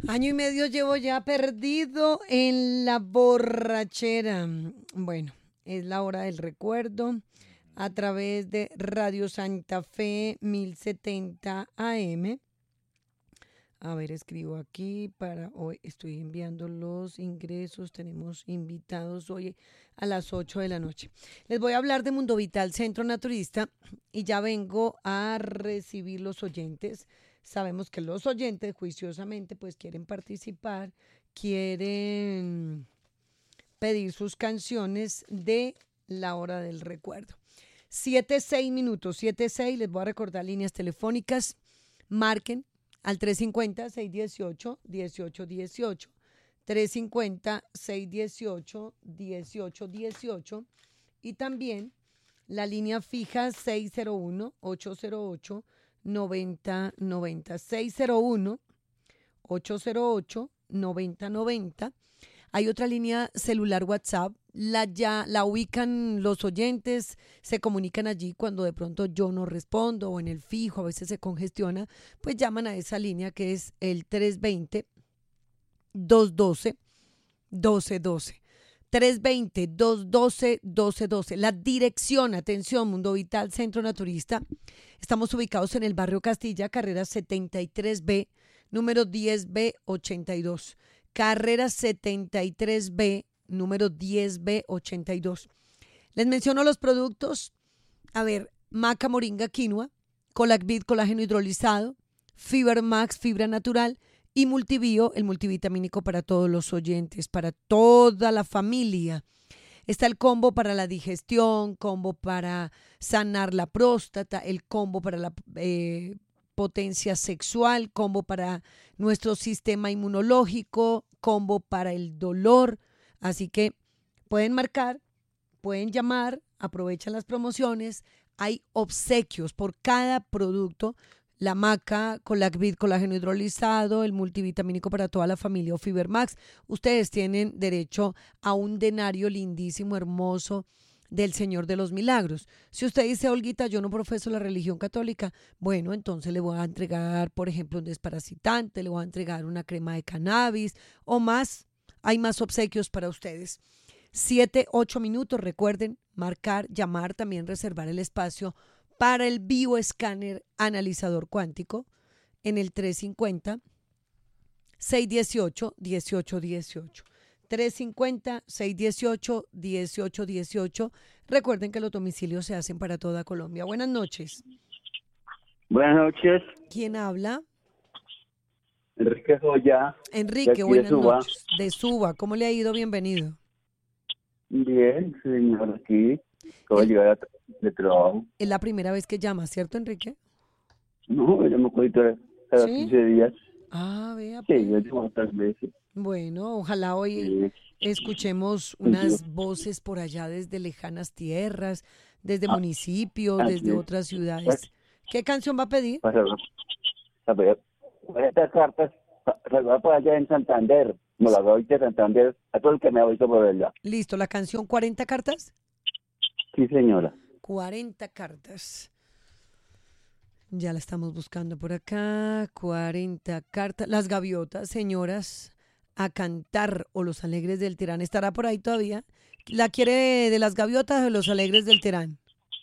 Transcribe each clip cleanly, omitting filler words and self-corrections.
Año y medio llevo ya perdido en la borrachera. Bueno, es la hora del recuerdo a través de Radio Santa Fe 1070 AM. A ver, escribo aquí para hoy. Estoy enviando los ingresos. Tenemos invitados hoy a las 8 de la noche. Les voy a hablar de Mundo Vital Centro Naturista y ya vengo a recibir los oyentes. Sabemos que los oyentes juiciosamente pues quieren participar, quieren pedir sus canciones de la hora del recuerdo. 7-6 minutos, 7-6, les voy a recordar líneas telefónicas. Marquen al 350-618-1818, 350-618-1818 y también la línea fija 601-808-9090, 601-808-9090. Hay otra línea celular WhatsApp, la ubican los oyentes, se comunican allí cuando de pronto yo no respondo o en el fijo, a veces se congestiona, pues llaman a esa línea que es el 320-212-1212. 320-212-1212. La dirección, atención, Mundo Vital Centro Naturista. Estamos ubicados en el barrio Castilla, carrera 73B, número 10B82. Carrera 73B, número 10B82. Les menciono los productos. A ver, maca, moringa, quinoa, Colacvit, colágeno hidrolizado, Fiber Max, fibra natural y Multivío, el multivitamínico para todos los oyentes, para toda la familia. Está el combo para la digestión, combo para sanar la próstata, el combo para la potencia sexual, combo para nuestro sistema inmunológico, combo para el dolor. Así que pueden marcar, pueden llamar, aprovechan las promociones. Hay obsequios por cada producto. La maca, Colacvit, colágeno hidrolizado, el multivitamínico para toda la familia o Fibermax. Ustedes tienen derecho a un denario lindísimo, hermoso, del Señor de los Milagros. Si usted dice, Olguita, yo no profeso la religión católica, bueno, entonces le voy a entregar, por ejemplo, un desparasitante, le voy a entregar una crema de cannabis o más. Hay más obsequios para ustedes. 7-8 minutos, recuerden marcar, llamar, también reservar el espacio para el bioescáner analizador cuántico en el 350-618-1818. 350-618-1818. Recuerden que los domicilios se hacen para toda Colombia. Buenas noches. Buenas noches. ¿Quién habla? Enrique Joya. Enrique, buenas noches. De Suba. ¿Cómo le ha ido? Bienvenido. Bien, señor, aquí. Acabo de llegar de trabajo. Es la primera vez que llama, ¿cierto, Enrique? No, yo me cogí cada ¿Sí? 15 días. Ah, vea. Sí, Pues. yo llamo otras veces. Bueno, ojalá hoy Sí. escuchemos unas voces por allá desde lejanas tierras, desde municipios, desde otras ciudades. ¿Qué canción va a pedir? A ver, estas cartas, regalar por allá en Santander. Me la doy de Santander a todo el que me ha visto por allá. Listo, la canción 40 cartas. Sí, señora. 40 cartas. Ya la estamos buscando por acá. 40 cartas. Las gaviotas, señoras, a cantar o Los Alegres del Terán. ¿Estará por ahí todavía? ¿La quiere de las gaviotas o Los Alegres del Terán?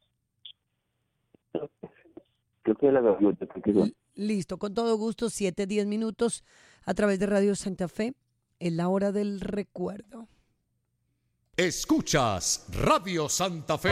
Creo que es la gaviota. Listo, con todo gusto, 7-10 minutos a través de Radio Santa Fe. Es la hora del recuerdo. Escuchas Radio Santa Fe.